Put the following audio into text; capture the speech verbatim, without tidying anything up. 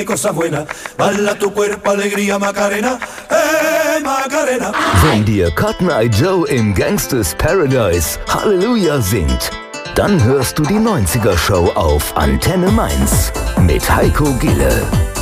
Cosa buena, baila tu cuerpo, alegría, Macarena, eh, Macarena. Wenn dir Cotton Eye Joe im Gangsters Paradise Halleluja singt, dann hörst du die neunziger Show auf Antenne Mainz mit Heiko Gille.